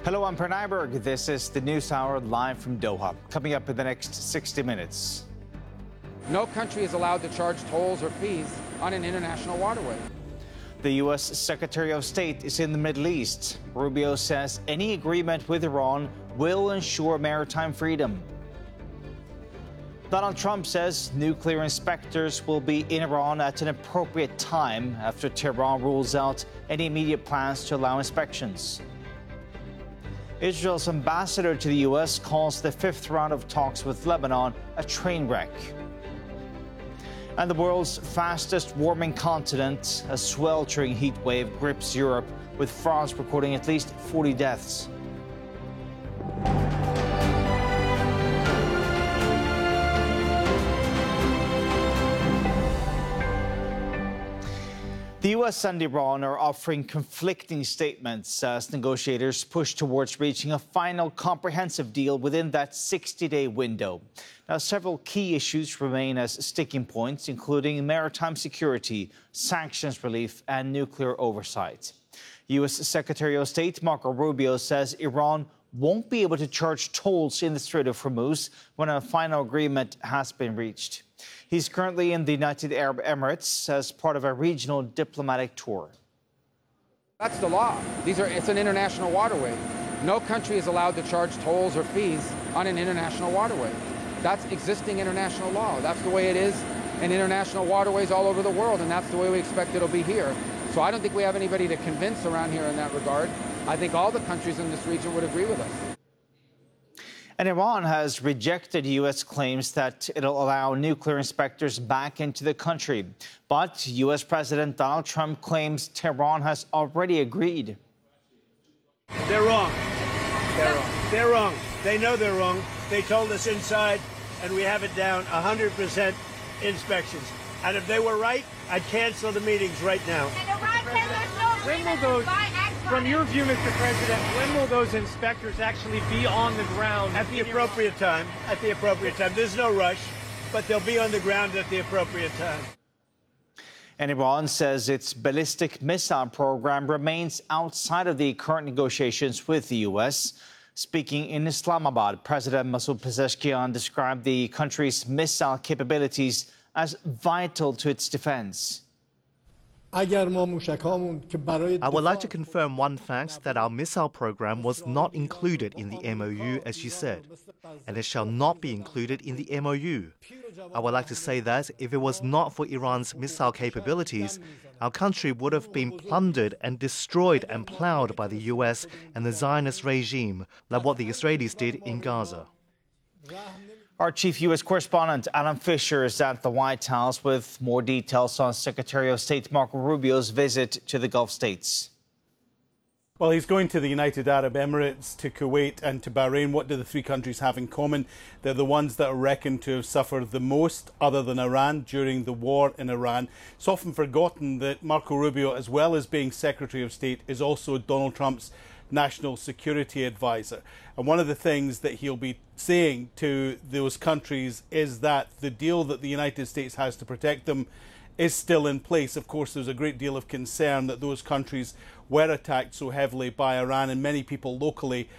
Hello, I'm Per Nyberg. This is the News Hour live from Doha. Coming up in the next 60 minutes. No country is allowed to charge tolls or fees on an international waterway. The U.S. Secretary of State is in the Middle East. Rubio says any agreement with Iran will ensure maritime freedom. Donald Trump says nuclear inspectors will be in Iran at an appropriate time after Tehran rules out any immediate plans to allow inspections. Israel's ambassador to the U.S. calls the fifth round of talks with Lebanon a train wreck. And the world's fastest warming continent, a sweltering heat wave grips Europe, with France recording at least 40 deaths. The U.S. and Iran are offering conflicting statements as negotiators push towards reaching a final comprehensive deal within that 60-day window. Now, several key issues remain as sticking points, including maritime security, sanctions relief, and nuclear oversight. U.S. Secretary of State Marco Rubio says Iran won't be able to charge tolls in the Strait of Hormuz when a final agreement has been reached. He's currently in the United Arab Emirates as part of a regional diplomatic tour. That's the law. It's an international waterway. No country is allowed to charge tolls or fees on an international waterway. That's existing international law. That's the way it is in international waterways all over the world, and that's the way we expect it'll be here. So I don't think we have anybody to convince around here in that regard. I think all the countries in this region would agree with us. And Iran has rejected U.S. claims that it'll allow nuclear inspectors back into the country. But U.S. President Donald Trump claims Tehran has already agreed. They're wrong. They're wrong. They're wrong. They know they're wrong. They told us inside, and we have it down 100% inspections. And if they were right, I'd cancel the meetings right now. When will those, from your view, Mr. President, when will those inspectors actually be on the ground? At the appropriate time. At the appropriate time. There's no rush, but they'll be on the ground at the appropriate time. And Iran says its ballistic missile program remains outside of the current negotiations with the U.S. Speaking in Islamabad, President Masoud Pezeshkian described the country's missile capabilities as vital to its defense. I would like to confirm one fact, that our missile program was not included in the MOU, as you said, and it shall not be included in the MOU. I would like to say that if it was not for Iran's missile capabilities, our country would have been plundered and destroyed and plowed by the US and the Zionist regime, like what the Israelis did in Gaza. Our chief U.S. correspondent, Alan Fisher, is at the White House with more details on Secretary of State Marco Rubio's visit to the Gulf states. Well, he's going to the United Arab Emirates, to Kuwait and to Bahrain. What do the three countries have in common? They're the ones that are reckoned to have suffered the most, other than Iran, during the war in Iran. It's often forgotten that Marco Rubio, as well as being Secretary of State, is also Donald Trump's national security advisor. And one of the things that he'll be saying to those countries is that the deal that the United States has to protect them is still in place. Of course, there's a great deal of concern that those countries were attacked so heavily by Iran, and many people locally